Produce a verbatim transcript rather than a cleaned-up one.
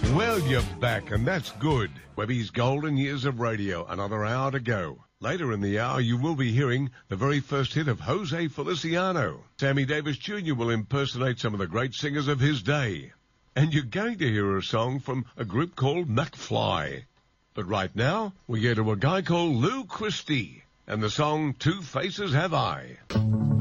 Well, you're back, and that's good. Webby's Golden Years of Radio, another hour to go. Later in the hour, you will be hearing the very first hit of Jose Feliciano. Sammy Davis Junior will impersonate some of the great singers of his day. And you're going to hear a song from a group called McFly. But right now, we go to a guy called Lou Christie and the song Two Faces Have I.